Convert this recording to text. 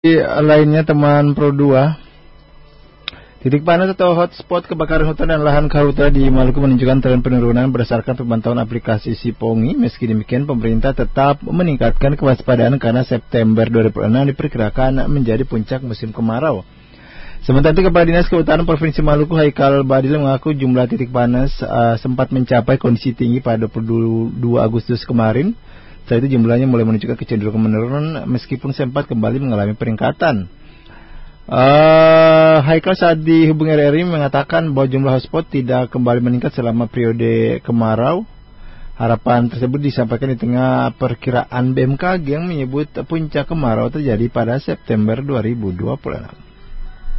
lainnya teman Pro 2, titik panas atau hotspot kebakaran hutan dan lahan karhutla di Maluku menunjukkan tren penurunan berdasarkan pemantauan aplikasi Sipongi. Meski demikian, pemerintah tetap meningkatkan kewaspadaan karena September 2006 diperkirakan menjadi puncak musim kemarau. Sementara itu, Kepala Dinas Kehutanan Provinsi Maluku Haikal Badil mengaku jumlah titik panas sempat mencapai kondisi tinggi pada 22 Agustus kemarin. Setelah itu jumlahnya mulai menunjukkan kecenderungan menurun meskipun sempat kembali mengalami peningkatan. Haikal saat dihubungi RRI mengatakan bahwa jumlah hotspot tidak kembali meningkat selama periode kemarau. Harapan tersebut disampaikan di tengah perkiraan BMKG yang menyebut puncak kemarau terjadi pada September 2026.